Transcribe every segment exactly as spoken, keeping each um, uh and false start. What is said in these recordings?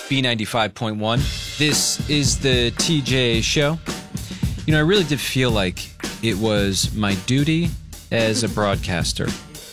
B ninety-five point one. This is the T J Show. You know, I really did feel like it was my duty as a broadcaster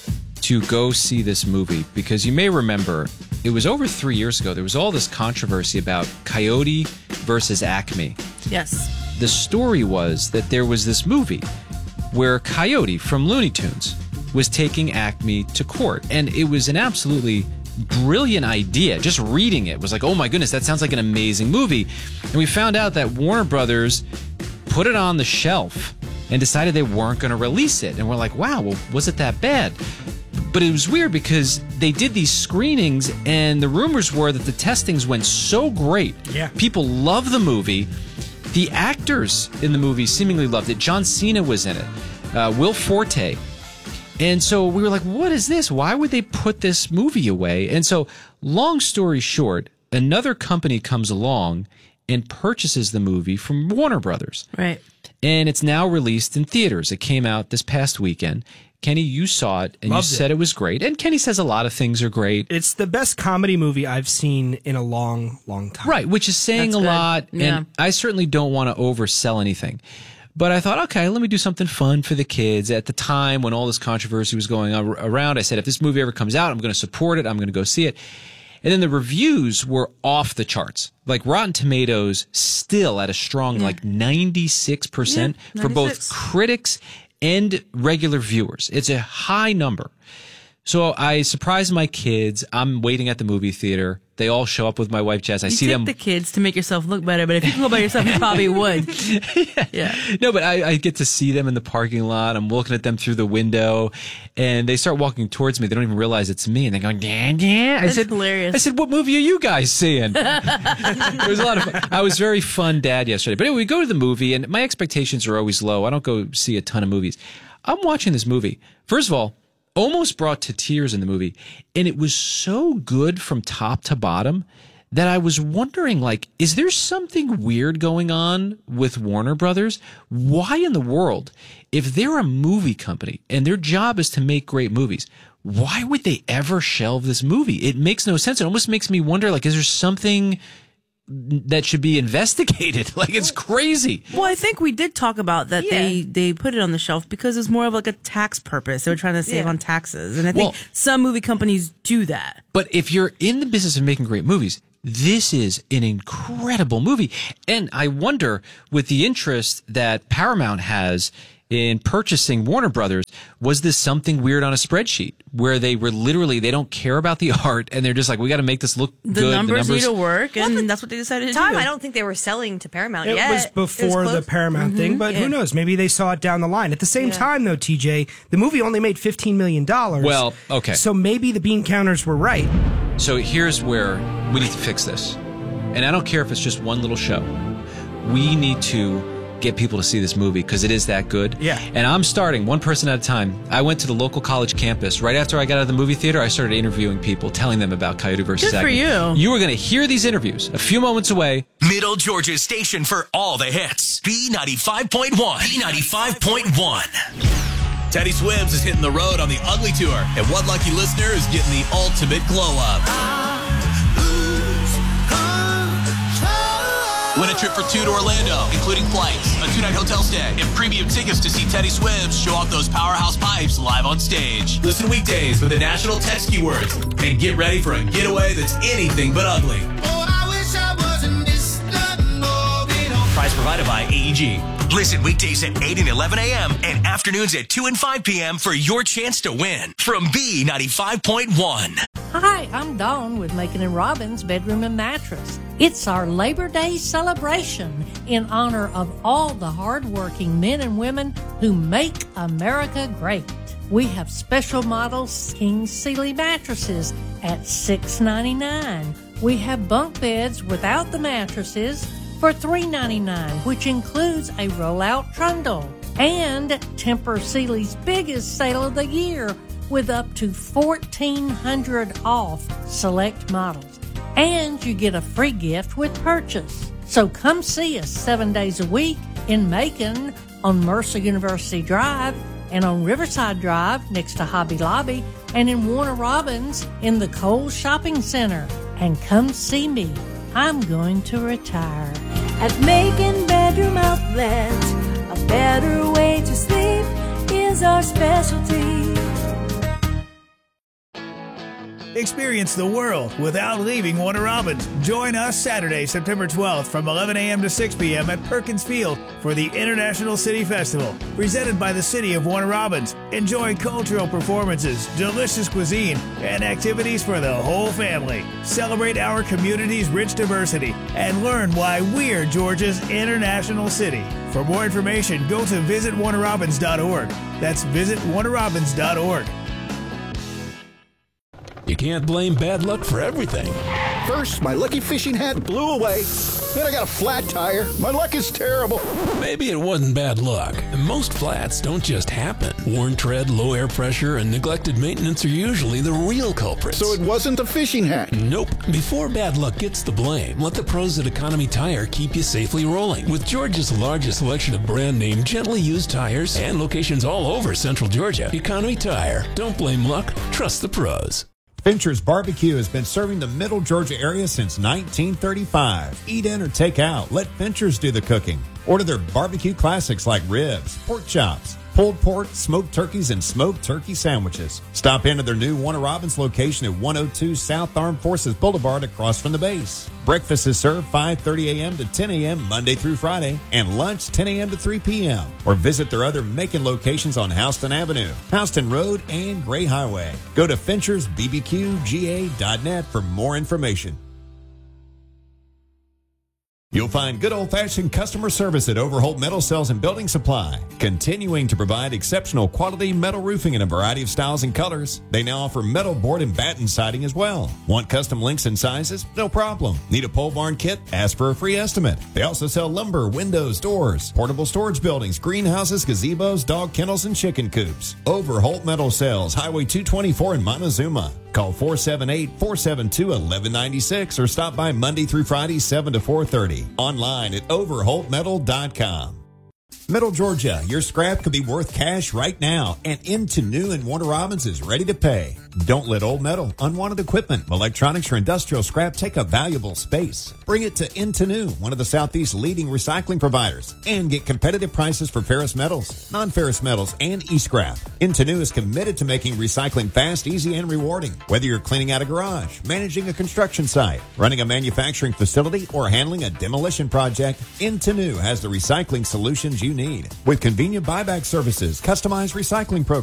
to go see this movie, because you may remember it was over three years ago. There was all this controversy about Coyote versus Acme. Yes. The story was that there was this movie where Coyote from Looney Tunes was taking Acme to court, and it was an absolutely brilliant idea. Just reading it was like, oh my goodness, that sounds like an amazing movie. And we found out that Warner Brothers put it on the shelf and decided they weren't going to release it. And we're like, wow, well, was it that bad? But it was weird because they did these screenings, and the rumors were that the testings went so great. Yeah. People love the movie. The actors in the movie seemingly loved it. John Cena was in it. Uh, Will Forte. And so we were like, what is this? Why would they put this movie away? And so, long story short, another company comes along and purchases the movie from Warner Brothers. Right. And it's now released in theaters. It came out this past weekend. Kenny, you saw it, and Loved you said it. it was great. And Kenny says a lot of things are great. It's the best comedy movie I've seen in a long, long time. Right, which is saying That's a good. lot. Yeah. And I certainly don't want to oversell anything. But I thought, okay, let me do something fun for the kids. At the time when all this controversy was going on around, I said, if this movie ever comes out, I'm going to support it. I'm going to go see it. And then the reviews were off the charts. Like Rotten Tomatoes still at a strong Yeah. like ninety-six percent Yeah, for both ninety-six. critics and regular viewers. It's a high number. So I surprised my kids. I'm waiting at the movie theater. They all show up with my wife, Jess. I You see take them. the kids to make yourself look better, but if you can go by yourself, you probably would. yeah. Yeah. No, but I, I get to see them in the parking lot. I'm looking at them through the window, and they start walking towards me. They don't even realize it's me, and they're going, "Dad, yeah." I That's said, hilarious. I said, "What movie are you guys seeing?" It was a lot of fun. I was very fun dad yesterday. But anyway, we go to the movie, and my expectations are always low. I don't go see a ton of movies. I'm watching this movie. First of all, almost brought to tears in the movie, and it was so good from top to bottom that I was wondering, like, is there something weird going on with Warner Brothers? Why in the world, if they're a movie company and their job is to make great movies, why would they ever shelve this movie? It makes no sense. It almost makes me wonder, like, is there something that should be investigated? Like, it's crazy. Well, I think we did talk about that. Yeah. They they put it on the shelf because it's more of like a tax purpose. They were trying to save Yeah. on taxes, and I think Well- some movie companies do that. But if you're in the business of making great movies, this is an incredible movie. And I wonder, with the interest that Paramount has in purchasing Warner Brothers, was this something weird on a spreadsheet where they were literally, they don't care about the art and they're just like, we got to make this look The good. numbers, need to work, and that's what they decided to Time, do. I don't think they were selling to Paramount It yet. was before the close. Paramount thing, but Yeah. who knows? Maybe they saw it down the line. At the same Yeah. time, though, T J, the movie only made fifteen million dollars. Well, okay. So maybe the bean counters were right. So here's where we need to fix this. And I don't care if it's just one little show. We need to get people to see this movie because it is that good. Yeah. And I'm starting one person at a time. I went to the local college campus. Right after I got out of the movie theater, I started interviewing people, telling them about Coyote versus Good for Acme. you. You are going to hear these interviews a few moments away. Middle Georgia's station for all the hits. B ninety-five point one. B ninety-five point one. Teddy Swims is hitting the road on the Ugly Tour, and one lucky listener is getting the ultimate glow up. Win a trip for two to Orlando, including flights, a two-night hotel stay, and premium tickets to see Teddy Swims show off those powerhouse pipes live on stage. Listen weekdays with the national text keywords and get ready for a getaway that's anything but ugly. Prize provided by A E G. Listen weekdays at eight and eleven a.m. and afternoons at two and five p.m. for your chance to win from B ninety-five point one. Hi, I'm Dawn with Macon and Robbins Bedroom and Mattress. It's our Labor Day celebration in honor of all the hardworking men and women who make America great. We have special models King Sealy mattresses at six ninety-nine. We have bunk beds without the mattresses for three ninety-nine, which includes a rollout trundle. And Tempur Sealy's biggest sale of the year with up to fourteen hundred off select models. And you get a free gift with purchase. So come see us seven days a week in Macon on Mercer University Drive and on Riverside Drive next to Hobby Lobby and in Warner Robins in the Kohl's Shopping Center. And come see me. I'm going to retire. At Macon Bedroom Outlet, a better way to sleep is our specialty. Experience the world without leaving Warner Robins. Join us Saturday, September twelfth from eleven a.m. to six p.m. at Perkins Field for the International City Festival, presented by the City of Warner Robins. Enjoy cultural performances, delicious cuisine, and activities for the whole family. Celebrate our community's rich diversity and learn why we're Georgia's international city. For more information, go to visit warner robins dot org. That's visit warner robins dot org. You can't blame bad luck for everything. First, my lucky fishing hat blew away. Then I got a flat tire. My luck is terrible. Maybe it wasn't bad luck. Most flats don't just happen. Worn tread, low air pressure, and neglected maintenance are usually the real culprits. So it wasn't a fishing hat? Nope. Before bad luck gets the blame, let the pros at Economy Tire keep you safely rolling. With Georgia's largest selection of brand name, gently used tires and locations all over Central Georgia, Economy Tire. Don't blame luck. Trust the pros. Fincher's Barbecue has been serving the Middle Georgia area since nineteen thirty-five. Eat in or take out. Let Fincher's do the cooking. Order their barbecue classics like ribs, pork chops, pulled pork, smoked turkeys, and smoked turkey sandwiches. Stop into their new Warner Robins location at one oh two South Armed Forces Boulevard across from the base. Breakfast is served five thirty a.m. to ten a.m. Monday through Friday, and lunch ten a.m. to three p.m. Or visit their other Macon locations on Houston Avenue, Houston Road, and Gray Highway. Go to Finchers B B Q G A dot net for more information. You'll find good old-fashioned customer service at Overholt Metal Sales and Building Supply, continuing to provide exceptional quality metal roofing in a variety of styles and colors. They now offer metal board and batten siding as well. Want custom links and sizes? No problem. Need a pole barn kit? Ask for a free estimate. They also sell lumber, windows, doors, portable storage buildings, greenhouses, gazebos, dog kennels, and chicken coops. Overholt Metal Sales, Highway two twenty-four in Montezuma. Call four seven eight, four seven two, one one nine six or stop by Monday through Friday, seven to four thirty. Online at overholt metal dot com. Middle Georgia, your scrap could be worth cash right now, and Into New and Warner Robins is ready to pay. Don't let old metal, unwanted equipment, electronics, or industrial scrap take up valuable space. Bring it to Into New, one of the Southeast's leading recycling providers, and get competitive prices for ferrous metals, non-ferrous metals, and e-scrap. Into New is committed to making recycling fast, easy, and rewarding. Whether you're cleaning out a garage, managing a construction site, running a manufacturing facility, or handling a demolition project, Into New has the recycling solutions you need. With convenient buyback services, customized recycling programs,